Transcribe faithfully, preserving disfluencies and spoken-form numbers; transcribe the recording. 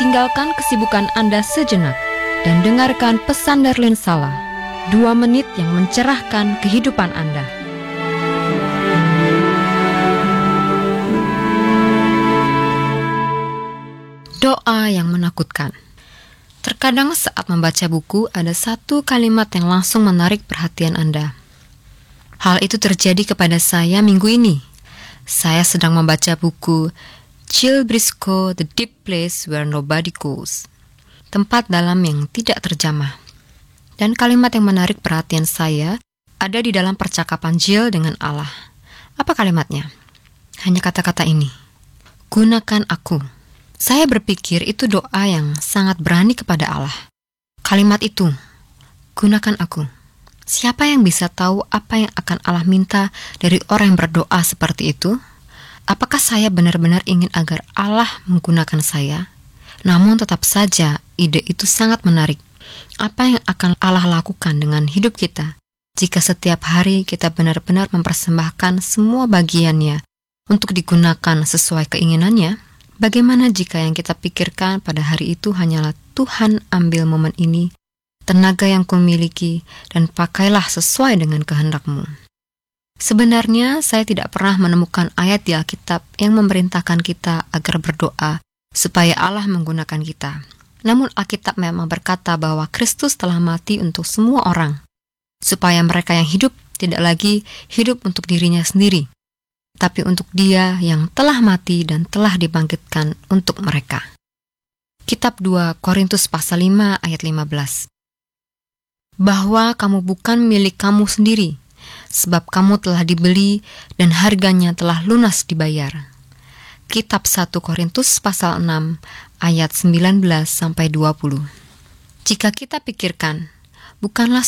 tinggalkan kesibukan Anda sejenak dan dengarkan pesan Darlene Sala, dua menit yang mencerahkan kehidupan Anda. Doa yang menakutkan. Terkadang saat membaca buku, ada satu kalimat yang langsung menarik perhatian Anda. Hal itu terjadi kepada saya minggu ini. Saya sedang membaca buku Jill Briscoe, The Deep Place Where Nobody Goes, tempat dalam yang tidak terjamah. Dan kalimat yang menarik perhatian saya ada di dalam percakapan Jill dengan Allah. Apa kalimatnya? Hanya kata-kata ini, gunakan aku. Saya berpikir itu doa yang sangat berani kepada Allah. Kalimat itu, gunakan aku. Siapa yang bisa tahu apa yang akan Allah minta dari orang yang berdoa seperti itu? Apakah saya benar-benar ingin agar Allah menggunakan saya? Namun tetap saja ide itu sangat menarik. Apa yang akan Allah lakukan dengan hidup kita jika setiap hari kita benar-benar mempersembahkan semua bagiannya untuk digunakan sesuai keinginannya? Bagaimana jika yang kita pikirkan pada hari itu hanyalah Tuhan ambil momen ini, tenaga yang kumiliki, dan pakailah sesuai dengan kehendak-Mu. Sebenarnya saya tidak pernah menemukan ayat di Alkitab yang memerintahkan kita agar berdoa supaya Allah menggunakan kita. Namun Alkitab memang berkata bahwa Kristus telah mati untuk semua orang, supaya mereka yang hidup tidak lagi hidup untuk dirinya sendiri, tapi untuk Dia yang telah mati dan telah dibangkitkan untuk mereka. Kitab dua Korintus pasal lima ayat lima belas. Bahwa kamu bukan milik kamu sendiri, sebab kamu telah dibeli dan harganya telah lunas dibayar. Kitab satu Korintus pasal enam ayat sembilan belas sampai dua puluh. Jika kita pikirkan, bukanlah